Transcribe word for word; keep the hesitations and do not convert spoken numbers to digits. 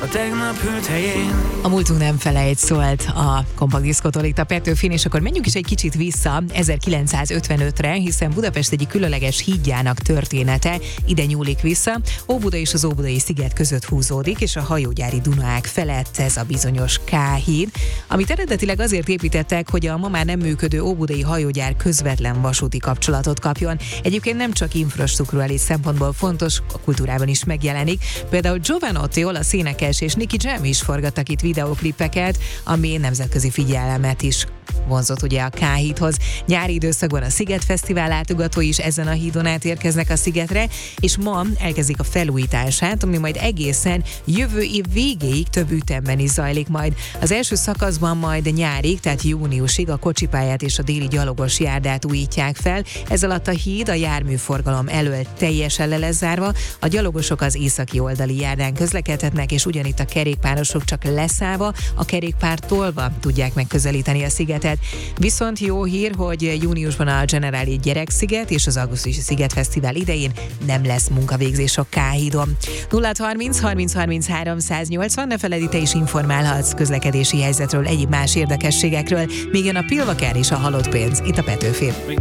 A tegnap hűlt helyén. A múltunk nem felejt, szólt a Kompakt Diszkótól itt a Petőfin, és akkor menjünk is egy kicsit vissza ezerkilencszázötvenötre, hiszen Budapest egyik különleges hídjának története ide nyúlik vissza. Óbuda és az Óbudai sziget között húzódik, és a hajógyári Dunaák felett ez a bizonyos K-híd, amit eredetileg azért építettek, hogy a ma már nem működő óbudai hajógyár közvetlen vasúti kapcsolatot kapjon. Egyébként nem csak infrastrukturális szempontból fontos, a kultúrában is megjelenik. Például Jovanotti, olasz énekes és Nicky Jam is forgattak itt videóklipeket, ami nemzetközi figyelmet is vonzott ugye a K-hídhoz. Nyári időszakban a Sziget Fesztivál látogatói is ezen a hídon átérkeznek a szigetre, és ma elkezdik a felújítását, ami majd egészen jövő év végéig több ütemben is zajlik majd. Az első szakaszban majd nyárig, tehát júniusig a kocsipályát és a déli gyalogos járdát újítják fel. Ez alatt a híd a járműforgalom elől teljesen le lesz zárva, a gyalogosok az északi oldali járdán közlekedhetnek, és ugyanitt a kerékpárosok csak leszállva, a kerékpár tolva tudják megközelíteni a szigetet. Viszont jó hír, hogy júniusban a Generáli Gyereksziget és az Augusztusi Sziget Fesztivál idején nem lesz munkavégzés a K-hídon. nulla harminc harminc harminchárom száznyolcvan, ne feledd, te is informálhatsz közlekedési helyzetről, egyéb más érdekességekről. Még jön a Pilvaker és a halott pénz itt a Petőfin.